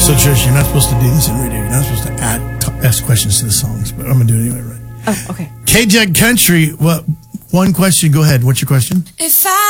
So, Trish, you're not supposed to do this in radio. You're not supposed to ask questions to the songs, but I'm going to do it anyway, right? Oh, okay. KJAG Country, one question. Go ahead. What's your question? If I